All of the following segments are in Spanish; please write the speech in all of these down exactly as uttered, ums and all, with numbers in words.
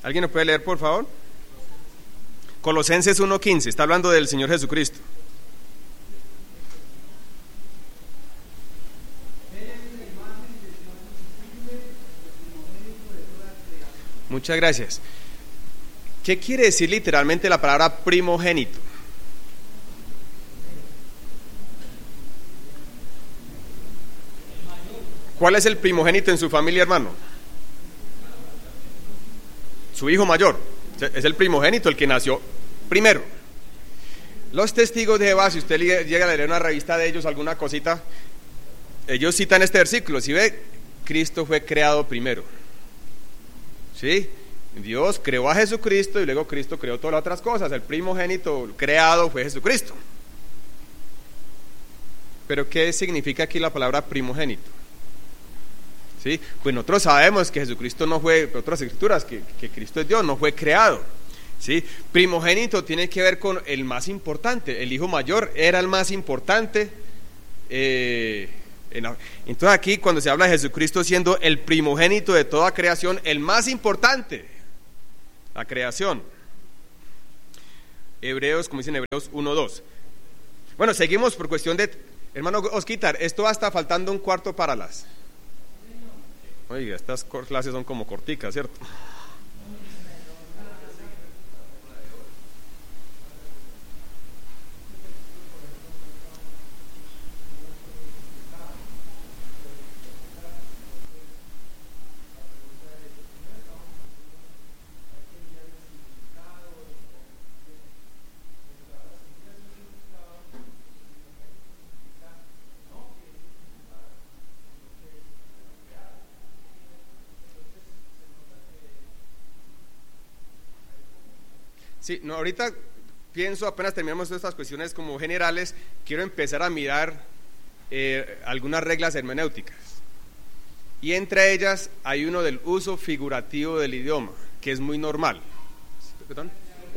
¿Alguien lo puede leer, por favor? Colosenses uno quince, está hablando del Señor Jesucristo. Muchas gracias. ¿Qué quiere decir literalmente la palabra primogénito? ¿Cuál es el primogénito en su familia, hermano? Su hijo mayor. Es el primogénito, el que nació primero. Los testigos de Jehová, si usted llega a leer una revista de ellos, alguna cosita, ellos citan este versículo. Si ve, Cristo fue creado primero. ¿Sí? Dios creó a Jesucristo y luego Cristo creó todas las otras cosas. El primogénito creado fue Jesucristo. Pero ¿qué significa aquí la palabra primogénito? ¿Sí? Pues nosotros sabemos que Jesucristo no fue, otras escrituras, que, que Cristo es Dios, no fue creado. ¿Sí? Primogénito tiene que ver con el más importante. El hijo mayor era el más importante. Eh, en la, entonces aquí cuando se habla de Jesucristo siendo el primogénito de toda creación, el más importante, la creación. Hebreos, como dicen Hebreos uno dos. Bueno, seguimos por cuestión de, hermano Osquitar, esto va hasta faltando un cuarto para las. Oiga, estas clases son como corticas, ¿cierto? Sí, no, ahorita pienso, apenas terminamos estas cuestiones como generales, quiero empezar a mirar eh, algunas reglas hermenéuticas. Y entre ellas hay uno del uso figurativo del idioma, que es muy normal. ¿Perdón?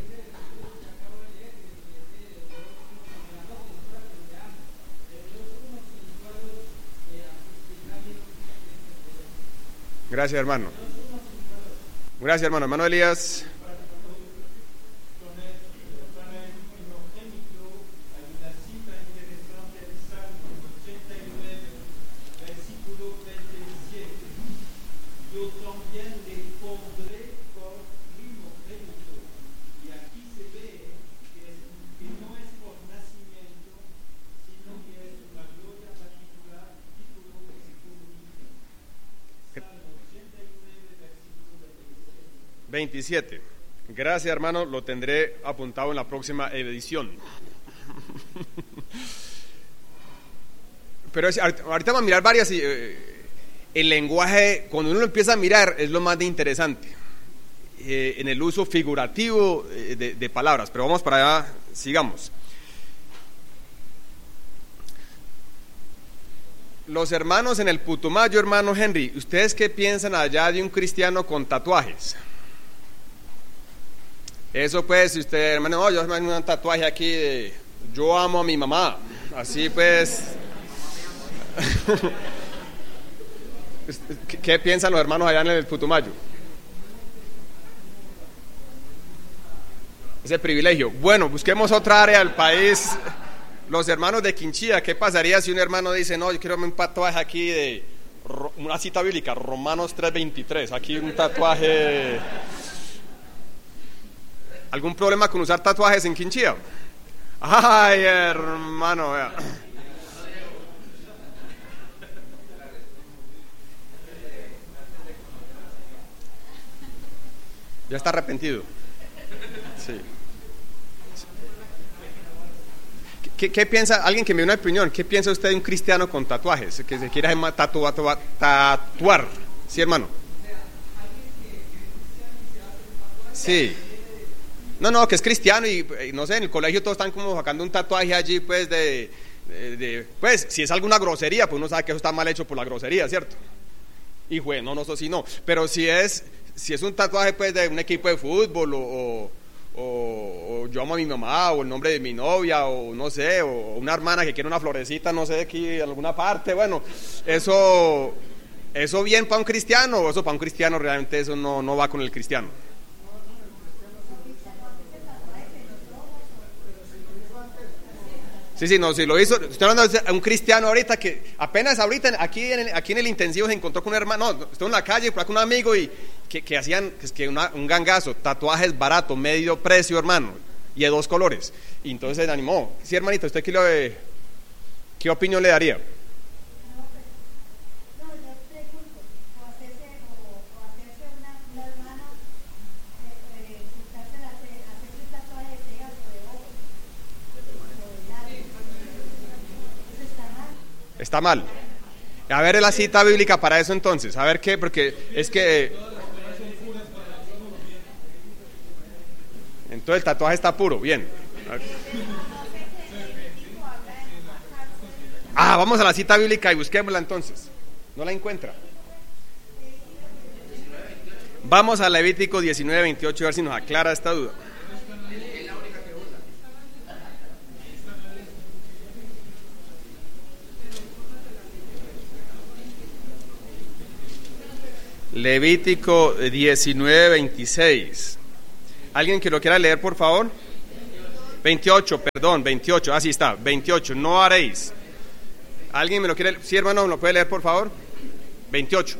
Gracias, hermano. Gracias, hermano. Hermano Elías. veintisiete. Gracias, hermano, lo tendré apuntado en la próxima edición. Pero ahorita vamos a mirar varias. Eh, el lenguaje, cuando uno lo empieza a mirar, es lo más de interesante. Eh, en el uso figurativo de, de palabras. Pero vamos para allá, sigamos. Los hermanos en el Putumayo, hermano Henry, ¿ustedes qué piensan allá de un cristiano con tatuajes? Eso pues, si usted, hermano, no, yo tengo un tatuaje aquí de yo amo a mi mamá, así pues. ¿Qué, qué piensan los hermanos allá en el Putumayo? Ese privilegio. Bueno, busquemos otra área del país. Los hermanos de Quinchía, ¿qué pasaría si un hermano dice, no, yo quiero un tatuaje aquí de una cita bíblica, Romanos tres veintitrés, aquí un tatuaje? ¿Algún problema con usar tatuajes en Quinchía? Ay, hermano, vea. Ya está arrepentido. Sí. ¿Qué, qué piensa, alguien que me dé una opinión, qué piensa usted de un cristiano con tatuajes, que se quiera tatuar, tatuar, tatuar? Sí, hermano. Sí. No, no, que es cristiano y, y no sé, en el colegio todos están como sacando un tatuaje allí, pues, de, de, de pues, si es alguna grosería, pues uno sabe que eso está mal hecho por la grosería, ¿cierto? Y bueno, no, eso sí no, pero si es, si es un tatuaje, pues, de un equipo de fútbol, o, o, o, o yo amo a mi mamá, o el nombre de mi novia, o no sé, o una hermana que quiere una florecita, no sé, aquí en alguna parte, bueno, eso, eso bien para un cristiano, o eso para un cristiano realmente eso no, no va con el cristiano. Sí, sí, no, si lo hizo, estoy hablando de un cristiano ahorita que apenas ahorita aquí en el, aquí en el intensivo se encontró con un hermano, no, estuvo en la calle con un amigo y que, que hacían que, que una, un gangazo, tatuajes barato, medio precio, hermano, y de dos colores. Y entonces se animó. Sí, hermanito, ¿usted qué, lo, qué opinión le daría? Está mal. A ver la cita bíblica para eso entonces. A ver qué, porque es que... Entonces el tatuaje está puro, bien. Ah, vamos a la cita bíblica y busquémosla entonces. ¿No la encuentra? Vamos a Levítico diecinueve veintiocho a ver si nos aclara esta duda. Levítico diecinueve veintiséis. ¿Alguien que lo quiera leer, por favor? veintiocho, perdón, veintiocho. Así está, veintiocho. No haréis. ¿Alguien me lo quiere leer? Sí, hermano, ¿me lo puede leer, por favor? veintiocho.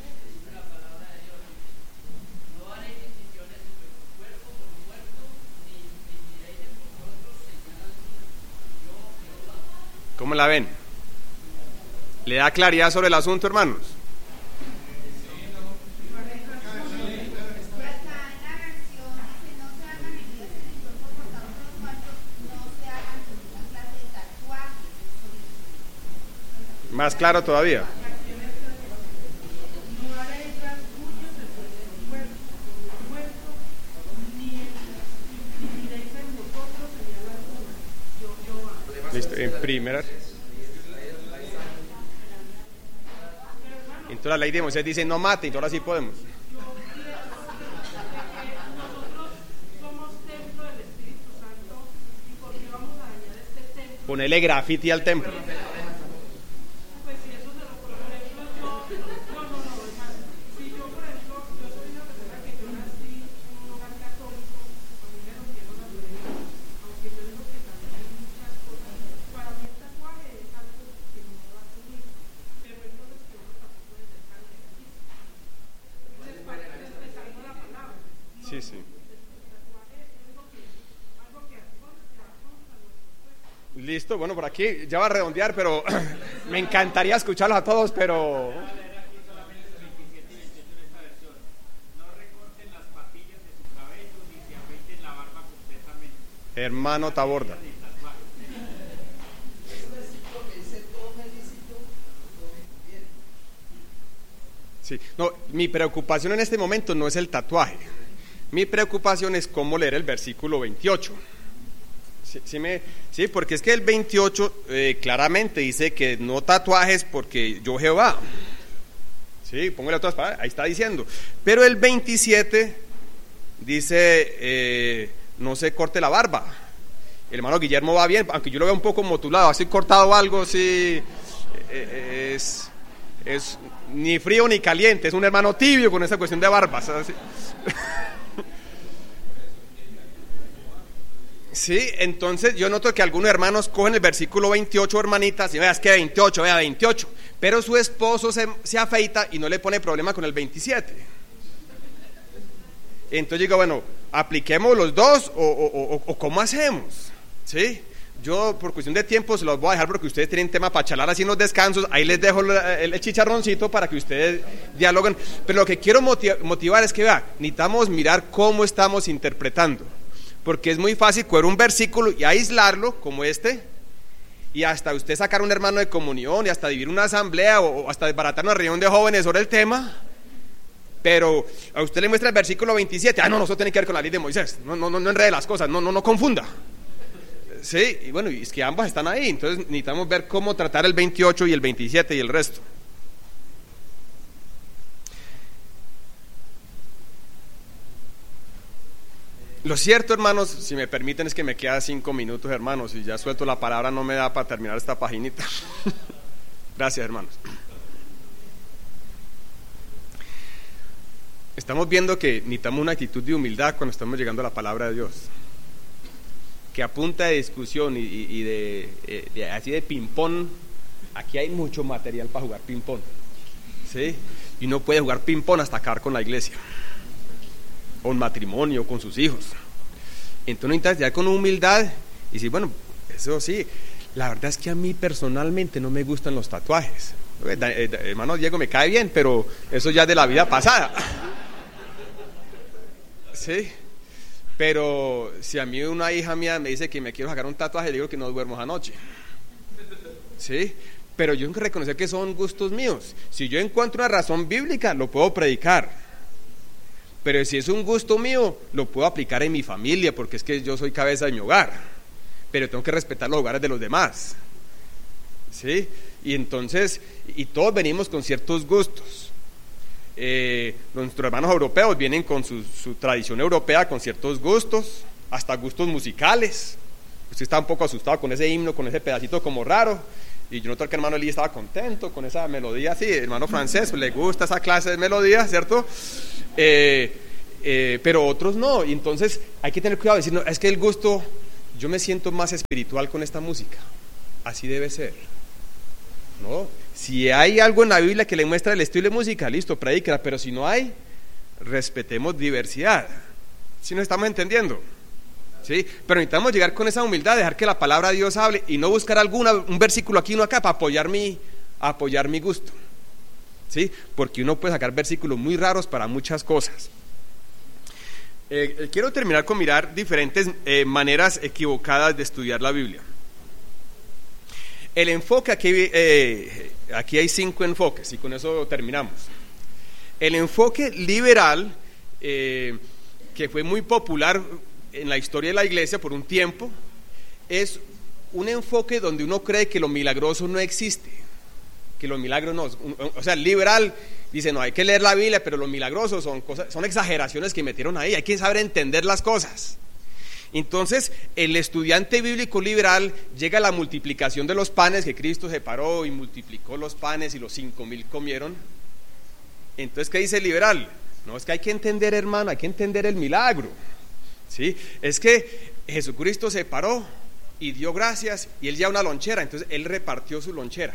¿Cómo la ven? ¿Le da claridad sobre el asunto, hermanos? Más claro todavía. Listo, en primera. Entonces la ley de Moisés dice no mate, y ahora sí podemos. Ponele grafiti al templo. Sí, sí. Listo, bueno, por aquí ya va a redondear, pero me encantaría escucharlos a todos, pero... Hermano Taborda. Sí, no, mi preocupación en este momento no es el tatuaje. Mi preocupación es cómo leer el versículo veintiocho. Sí, sí, me, sí porque es que el veintiocho eh, claramente dice que no tatuajes porque yo Jehová. Sí, póngale otras palabras, ahí está diciendo. Pero el veintisiete dice eh, no se corte la barba. El hermano Guillermo va bien, aunque yo lo veo un poco motulado, así cortado algo, sí, eh, es, es ni frío ni caliente, es un hermano tibio con esa cuestión de barbas. Así. Sí, entonces yo noto que algunos hermanos cogen el versículo veintiocho, hermanitas, y veas que veintiocho, vea veintiocho, pero su esposo se, se afeita y no le pone problema con el veintisiete. Entonces digo, bueno, apliquemos los dos o, o, o, o ¿cómo hacemos? ¿Sí? Yo por cuestión de tiempo se los voy a dejar porque ustedes tienen tema para charlar así en los descansos, ahí les dejo el, el chicharroncito para que ustedes dialoguen, pero lo que quiero motivar, motivar es que vea, necesitamos mirar cómo estamos interpretando, porque es muy fácil coger un versículo y aislarlo como este, y hasta usted sacar un hermano de comunión y hasta dividir una asamblea o, o hasta desbaratar una reunión de jóvenes sobre el tema. Pero a usted le muestra el versículo veintisiete, ah no, no, eso tiene que ver con la ley de Moisés, no, no, no, no enrede las cosas, no, no, no confunda. Sí, y bueno, y es que ambas están ahí, entonces necesitamos ver cómo tratar el veintiocho y el veintisiete y el resto. Lo cierto, hermanos, si me permiten, es que me quedan cinco minutos, hermanos, y ya suelto la palabra, no me da para terminar esta paginita. Gracias, hermanos. Estamos viendo que necesitamos una actitud de humildad cuando estamos llegando a la palabra de Dios. que a punta de discusión y, y, y de, de así de ping-pong, aquí hay mucho material para jugar ping-pong, ¿sí? Y uno puede jugar ping-pong hasta acabar con la iglesia, o un matrimonio, con sus hijos. Entonces uno intenta llegar con humildad y decir, bueno, eso sí, la verdad es que a mí personalmente no me gustan los tatuajes. Hermano Diego me cae bien, pero eso ya es de la vida pasada. Sí, pero si a mí una hija mía me dice que me quiero sacar un tatuaje, le digo que no duermo anoche. Sí, pero yo tengo que reconocer que son gustos míos. Si yo encuentro una razón bíblica, lo puedo predicar. Pero si es un gusto mío, lo puedo aplicar en mi familia, porque es que yo soy cabeza de mi hogar. Pero tengo que respetar los hogares de los demás. ¿Sí? Y entonces, y todos venimos con ciertos gustos. Eh, nuestros hermanos europeos vienen con su, su tradición europea, con ciertos gustos, hasta gustos musicales. Usted está un poco asustado con ese himno, con ese pedacito como raro. Y yo noto que el hermano Eli estaba contento con esa melodía así. El hermano francés le gusta esa clase de melodía, ¿cierto? Eh, eh, pero otros no. Y entonces hay que tener cuidado de decir, no, es que el gusto, yo me siento más espiritual con esta música. Así debe ser, ¿no? Si hay algo en la Biblia que le muestra el estilo de música, listo, predícala. Pero si no hay, respetemos diversidad. ¿Sí nos estamos entendiendo? ¿Sí? Pero necesitamos llegar con esa humildad, dejar que la palabra de Dios hable y no buscar alguna, un versículo aquí, uno acá, para apoyar mi, apoyar mi gusto. ¿Sí? Porque uno puede sacar versículos muy raros para muchas cosas. Eh, quiero terminar con mirar diferentes eh, maneras equivocadas de estudiar la Biblia. El enfoque, aquí, eh, aquí hay cinco enfoques y con eso terminamos. El enfoque liberal, eh, que fue muy popular en la historia de la iglesia por un tiempo, es un enfoque donde uno cree que lo milagroso no existe, que los milagros no, o sea, el liberal dice, no, hay que leer la Biblia, pero los milagrosos son cosas, son exageraciones que metieron ahí, hay que saber entender las cosas. Entonces, el estudiante bíblico liberal llega a la multiplicación de los panes, que Cristo separó y multiplicó los panes y los cinco mil comieron. Entonces, ¿qué dice el liberal? No, es que hay que entender, hermano, hay que entender el milagro. ¿Sí? Es que Jesucristo se paró y dio gracias y él ya una lonchera, entonces él repartió su lonchera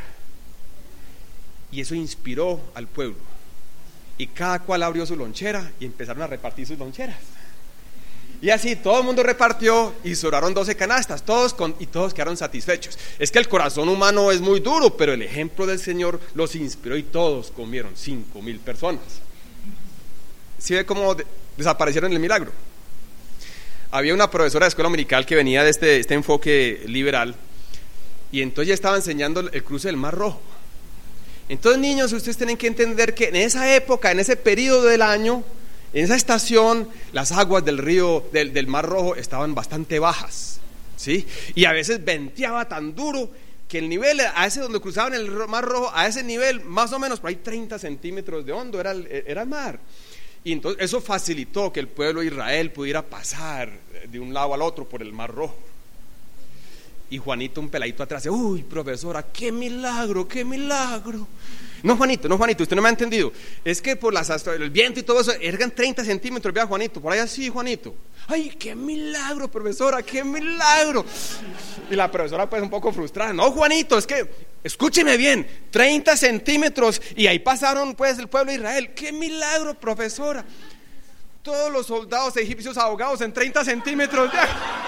y eso inspiró al pueblo y cada cual abrió su lonchera y empezaron a repartir sus loncheras y así todo el mundo repartió y sobraron doce canastas, todos con, y todos quedaron satisfechos. Es que el corazón humano es muy duro, pero el ejemplo del Señor los inspiró y todos comieron, cinco mil personas. ¿Sí ve cómo de, desaparecieron el milagro? Había una profesora de escuela dominical que venía de este, este enfoque liberal y entonces ya estaba enseñando el cruce del Mar Rojo. Entonces, niños, ustedes tienen que entender que en esa época, en ese periodo del año, en esa estación, las aguas del río, del, del Mar Rojo estaban bastante bajas, ¿sí? Y a veces venteaba tan duro que el nivel, a ese donde cruzaban el Mar Rojo, a ese nivel, más o menos por ahí treinta centímetros de hondo era el, era el mar. Y entonces eso facilitó que el pueblo de Israel pudiera pasar de un lado al otro por el Mar Rojo. Y Juanito, un peladito atrás, uy, profesora, qué milagro, qué milagro. No, Juanito, no, Juanito, usted no me ha entendido. Es que por las, el viento y todo eso, eran treinta centímetros, vea, Juanito, por ahí así, Juanito. Ay, qué milagro, profesora, qué milagro. Y la profesora pues un poco frustrada, no, Juanito, es que, escúcheme bien, treinta centímetros y ahí pasaron pues el pueblo de Israel. Qué milagro, profesora. Todos los soldados egipcios ahogados en treinta centímetros de agua.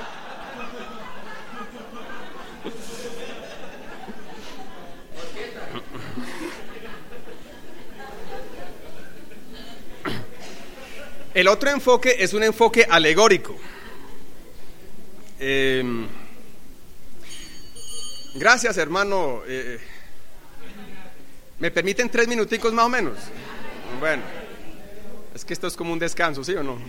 El otro enfoque es un enfoque alegórico. Eh, gracias, hermano. Eh, ¿Me permiten tres minuticos más o menos? Bueno, es que esto es como un descanso, ¿sí o no?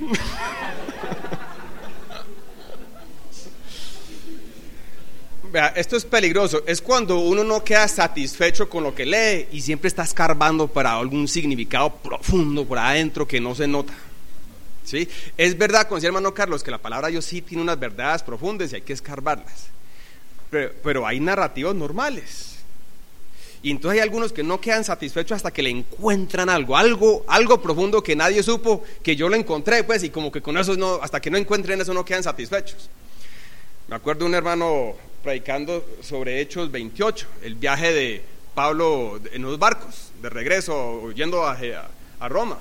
Vea, esto es peligroso. Es cuando uno no queda satisfecho con lo que lee y siempre está escarbando para algún significado profundo por adentro que no se nota. ¿Sí? Es verdad, como decía el hermano Carlos, que la palabra de Dios sí tiene unas verdades profundas y hay que escarbarlas, pero, pero hay narrativos normales y entonces hay algunos que no quedan satisfechos hasta que le encuentran algo, algo, algo profundo que nadie supo, que yo lo encontré pues, y como que con eso no, hasta que no encuentren eso no quedan satisfechos. Me acuerdo de un hermano predicando sobre Hechos veintiocho, el viaje de Pablo en los barcos, de regreso, yendo a, a Roma.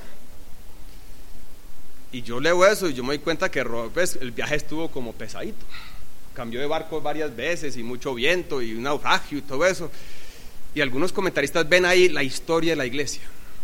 Y yo leo eso y yo me doy cuenta que pues, el viaje estuvo como pesadito. Cambió de barco varias veces y mucho viento y un naufragio y todo eso. Y algunos comentaristas ven ahí la historia de la iglesia.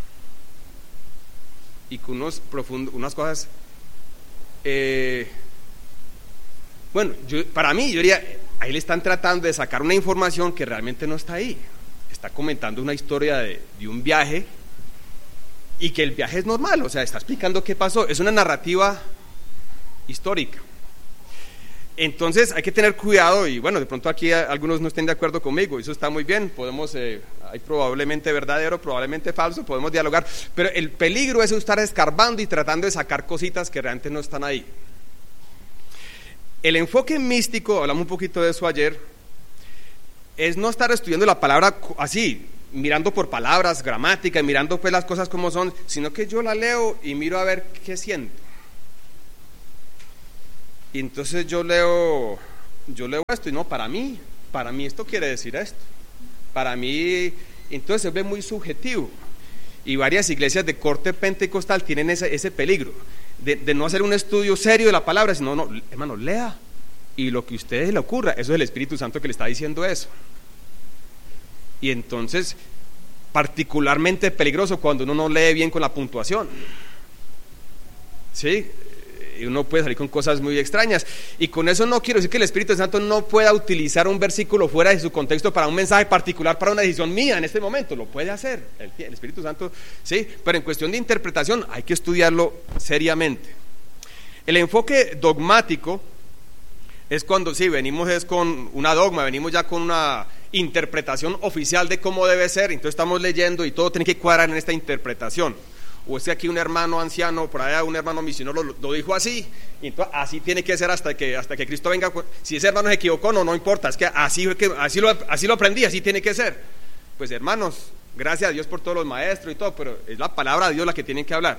Y con unos profundos, unas cosas... Eh, bueno, yo, para mí, yo diría, ahí le están tratando de sacar una información que realmente no está ahí. Está comentando una historia de, de un viaje y que el viaje es normal, o sea, está explicando qué pasó. Es una narrativa histórica. Entonces hay que tener cuidado y bueno, de pronto aquí algunos no estén de acuerdo conmigo, eso está muy bien, podemos, eh, hay probablemente verdadero, probablemente falso, podemos dialogar, pero el peligro es estar escarbando y tratando de sacar cositas que realmente no están ahí. El enfoque místico, hablamos un poquito de eso ayer, es no estar estudiando la palabra así, mirando por palabras, gramática, mirando pues las cosas como son, sino que yo la leo y miro a ver qué siento. Y entonces yo leo, yo leo esto y no, para mí, para mí esto quiere decir esto. Para mí, entonces se ve muy subjetivo. Y varias iglesias de corte pentecostal tienen ese, ese peligro de, de no hacer un estudio serio de la palabra, sino, no, hermano, lea. Y lo que a ustedes le ocurra, eso es el Espíritu Santo que le está diciendo eso. Y entonces, particularmente peligroso cuando uno no lee bien con la puntuación. ¿Sí? Y uno puede salir con cosas muy extrañas. Y con eso no quiero decir que el Espíritu Santo no pueda utilizar un versículo fuera de su contexto para un mensaje particular, para una decisión mía en este momento. Lo puede hacer el, el Espíritu Santo, sí, pero en cuestión de interpretación hay que estudiarlo seriamente. El enfoque dogmático es cuando sí, venimos es con una dogma, venimos ya con una interpretación oficial de cómo debe ser, entonces estamos leyendo y todo tiene que cuadrar en esta interpretación. O es que aquí un hermano anciano, por allá un hermano misionero lo, lo dijo así, y entonces así tiene que ser hasta que, hasta que Cristo venga. Si ese hermano se equivocó, no, no importa, es que así, que así, lo, así lo aprendí, así tiene que ser. Pues hermanos, gracias a Dios por todos los maestros y todo, pero es la palabra de Dios la que tienen que hablar.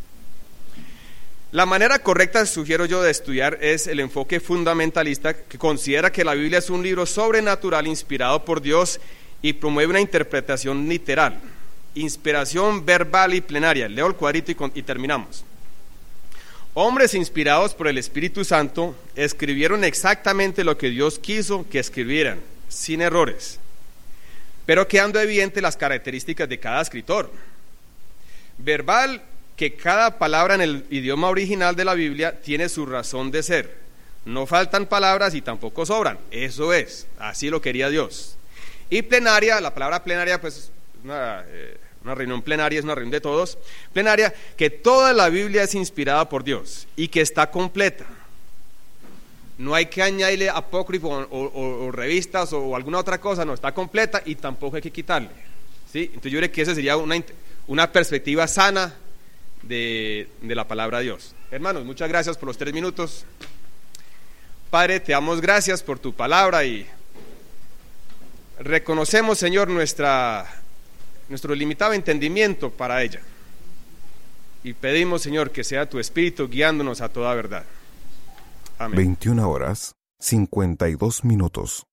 La manera correcta, sugiero yo, de estudiar es el enfoque fundamentalista, que considera que la Biblia es un libro sobrenatural inspirado por Dios y promueve una interpretación literal. Inspiración verbal y plenaria. Leo el cuadrito y, con, y terminamos. Hombres inspirados por el Espíritu Santo escribieron exactamente lo que Dios quiso que escribieran, sin errores, pero quedando evidente las características de cada escritor. Verbal, que cada palabra en el idioma original de la Biblia tiene su razón de ser. No faltan palabras y tampoco sobran. Eso es, así lo quería Dios. Y plenaria, la palabra plenaria pues una, eh, una reunión plenaria es una reunión de todos. Plenaria, que toda la Biblia es inspirada por Dios y que está completa. No hay que añadirle apócrifo o, o, o revistas o alguna otra cosa, no, está completa y tampoco hay que quitarle, ¿sí? Entonces yo creo que esa sería una, una perspectiva sana de, de la palabra de Dios. Hermanos, muchas gracias por los tres minutos. Padre, te damos gracias por tu palabra y reconocemos, Señor, nuestra, nuestro limitado entendimiento para ella. Y pedimos, Señor, que sea tu Espíritu guiándonos a toda verdad. Amén. veintiuna horas, cincuenta y dos minutos.